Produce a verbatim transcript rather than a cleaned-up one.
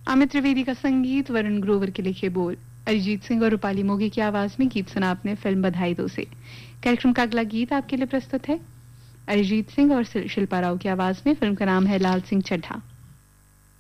अमित त्रिवेदी का संगीत, वरुण ग्रोवर के लिखे बोल, अरिजीत सिंह और रूपाली मोगी की आवाज में गीत सुना आपने फिल्म बधाई दो से। कार्यक्रम का अगला गीत आपके लिए प्रस्तुत है अरिजीत सिंह और शिल्पा राव की आवाज में। फिल्म का नाम है लाल सिंह चड्ढा।